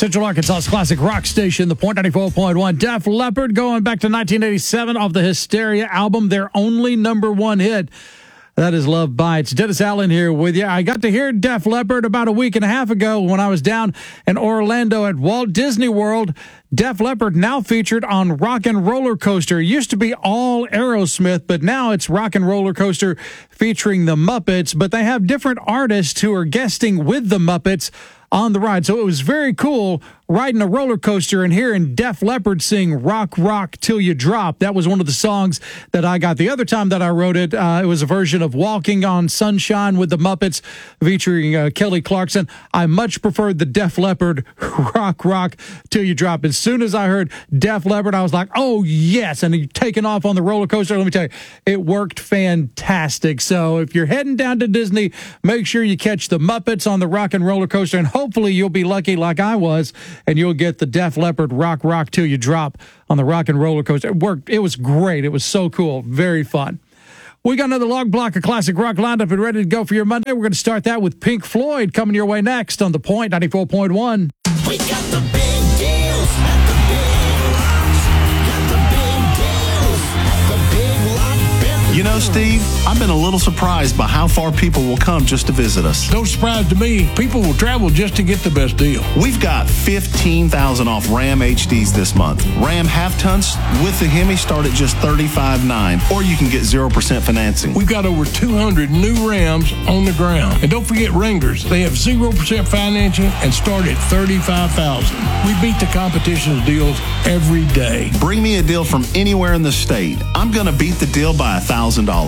Central Arkansas's classic rock station, The Point 94.1. Def Leppard going back to 1987 off the Hysteria album, their only #1 hit. That is Love Bites. Dennis Allen here with you. I got to hear Def Leppard about a week and a half ago when I was down in Orlando at Walt Disney World. Def Leppard now featured on Rock and Roller Coaster. It used to be all Aerosmith, but now it's Rock and Roller Coaster featuring the Muppets. But they have different artists who are guesting with the Muppets on the ride. So it was very cool riding a roller coaster and hearing Def Leppard sing Rock, Rock Till You Drop. That was one of the songs that I got. The other time that I wrote it, it was a version of Walking on Sunshine with the Muppets featuring Kelly Clarkson. I much preferred the Def Leppard Rock, Rock Till You Drop. As soon as I heard Def Leppard, I was like, oh, yes. And taking off on the roller coaster, let me tell you, it worked fantastic. So if you're heading down to Disney, make sure you catch the Muppets on the Rock and Roller Coaster, and hopefully you'll be lucky like I was, and you'll get the Def Leppard Rock, Rock Till You Drop on the Rock and Roller Coaster. It worked. It was great. It was so cool. Very fun. We got another long block of classic rock lined up and ready to go for your Monday. We're going to start that with Pink Floyd coming your way next on The Point 94.1. We got the big deals at the big lots. Got the big deals at the big lot. You know, Steve, I've been a little surprised by how far people will come just to visit us. No surprise to me. People will travel just to get the best deal. We've got $15,000 off Ram HDs this month. Ram half-tons with the Hemi start at just $35,900, or you can get 0% financing. We've got over 200 new Rams on the ground. And don't forget Wranglers. They have 0% financing and start at $35,000. We beat the competition's deals every day. Bring me a deal from anywhere in the state. I'm going to beat the deal by $1,000.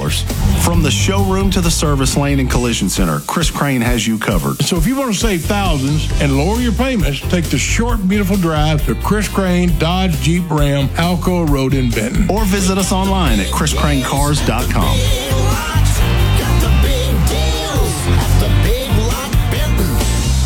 From the showroom to the service lane and collision center, Chris Crane has you covered. So if you want to save thousands and lower your payments, take the short, beautiful drive to Chris Crane Dodge Jeep Ram, Alcoa Road in Benton. Or visit us online at chriscranecars.com. Got the big deals at the big lot. Benton.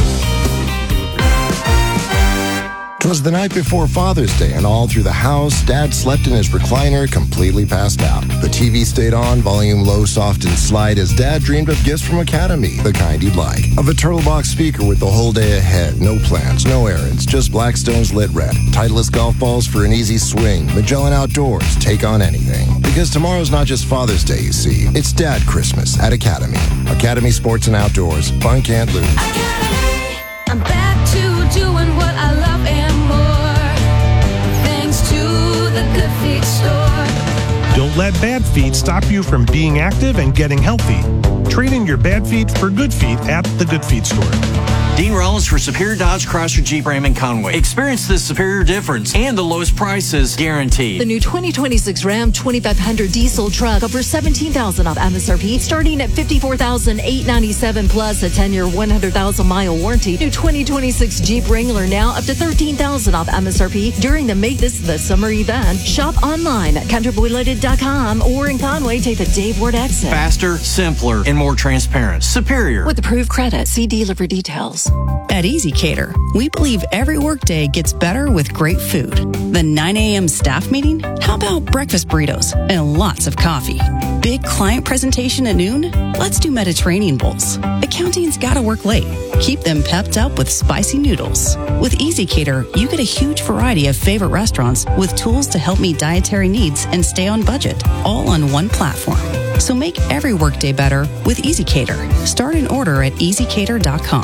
'Twas the night before Father's Day, and all through the house, Dad slept in his recliner, completely passed out. The TV stayed on, volume low, soft, and slight, as Dad dreamed of gifts from Academy, the kind he'd like. Of a turtle box speaker with the whole day ahead, no plans, no errands, just Blackstone's lit red. Titleist golf balls for an easy swing. Magellan Outdoors, take on anything. Because tomorrow's not just Father's Day, you see. It's Dad Christmas at Academy. Academy Sports and Outdoors. Fun can't lose. Academy, I'm back to doing what I love and more. Thanks to the Good Feet store. Don't let bad feet stop you from being active and getting healthy. Trade in your bad feet for good feet at the Good Feet store. Dean Rollins for Superior Dodge, Chrysler, Jeep, Ram, and Conway. Experience the superior difference and the lowest prices guaranteed. The new 2026 Ram 2500 diesel truck, over $17,000 off MSRP, starting at $54,897 plus a 10-year, 100,000-mile warranty. New 2026 Jeep Wrangler now up to $13,000 off MSRP during the Make This the Summer event. Shop online at CountryBoyLoaded.com or in Conway, take the Dave Ward exit. Faster, simpler, and more transparent. Superior. With approved credit, see dealer for details. At Easy Cater, we believe every workday gets better with great food. The 9 a.m. staff meeting? How about breakfast burritos and lots of coffee? Big client presentation at noon? Let's do Mediterranean bowls. Accounting's gotta work late. Keep them pepped up with spicy noodles. With Easy Cater, you get a huge variety of favorite restaurants with tools to help meet dietary needs and stay on budget, all on one platform. So make every workday better with Easy Cater. Start an order at easycater.com.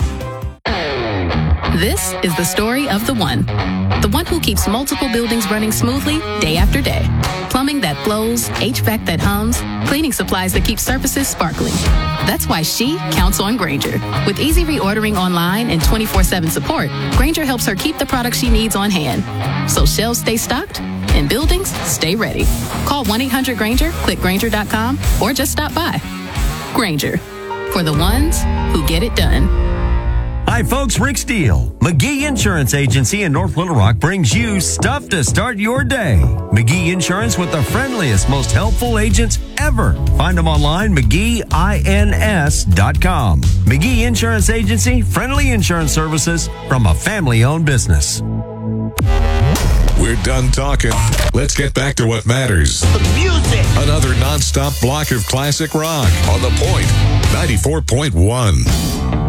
This is the story of the one who keeps multiple buildings running smoothly day after day. Plumbing that flows, HVAC that hums, cleaning supplies that keep surfaces sparkling. That's why she counts on Grainger. With easy reordering online and 24/7 support, Grainger helps her keep the products she needs on hand. So shelves stay stocked and buildings stay ready. Call 1-800-GRAINGER, click Grainger.com, or just stop by. Grainger, for the ones who get it done. Hi, folks. Rick Steele. McGee Insurance Agency in North Little Rock brings you stuff to start your day. McGee Insurance with the friendliest, most helpful agents ever. Find them online, McGeeINS.com. McGee Insurance Agency, friendly insurance services from a family-owned business. We're done talking. Let's get back to what matters. The music. Another nonstop block of classic rock on The Point 94.1.